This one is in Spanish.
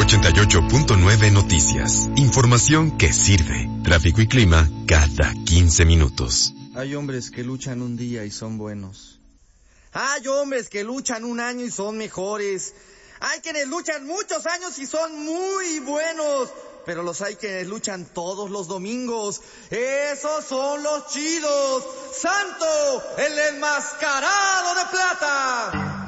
88.9 Noticias. Información que sirve. Tráfico y clima cada 15 minutos. Hay hombres que luchan un día y son buenos. Hay hombres que luchan un año y son mejores. Hay quienes luchan muchos años y son muy buenos. Pero los hay quienes luchan todos los domingos. Esos son los chidos. ¡Santo, el enmascarado de plata!